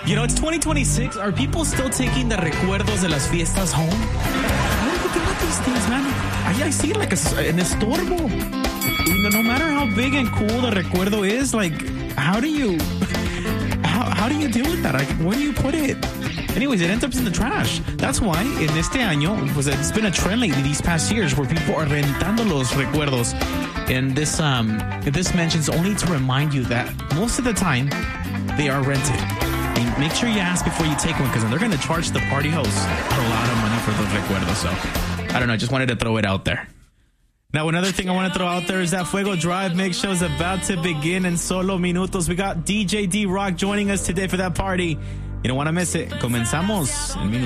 You know, it's 2026. Are people still taking the recuerdos de las fiestas home? What do you think about these things, man? I see it like an estorbo. You know, no matter how big and cool the recuerdo is, like, how do you deal with that? Like, where do you put it? Anyways, it ends up in the trash. That's why en este año, pues it's been a trend lately these past years where people are rentando los recuerdos. And this mentions only to remind you that most of the time they are rented. And make sure you ask before you take one, because they're going to charge the party host a lot of money for those recuerdos. So, I don't know. I just wanted to throw it out there. Now, another thing I want to throw out there is that Fuego Drive Mix Show is about to begin in solo minutos. We got DJ D-Rock joining us today for that party. You don't want to miss it. Comenzamos en minutos.